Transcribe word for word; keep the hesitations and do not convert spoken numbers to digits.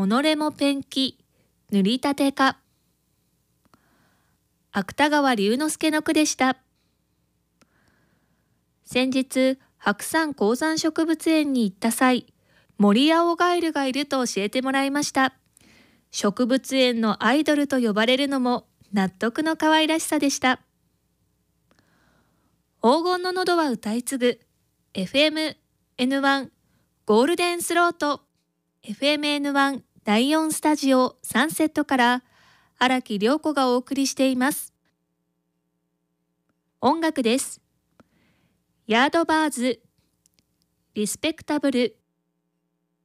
己もペンキ塗りたてか。芥川龍之介の句でした。先日、白山高山植物園に行った際、モリアオガエルがいると教えてもらいました。植物園のアイドルと呼ばれるのも納得の可愛らしさでした。黄金の喉は歌い継ぐ エフエムエヌワン ゴールデンスロート エフエムエヌワン だいよんスタジオサンセットから荒木涼子がお送りしています。音楽です。ヤードバーズリスペクタブル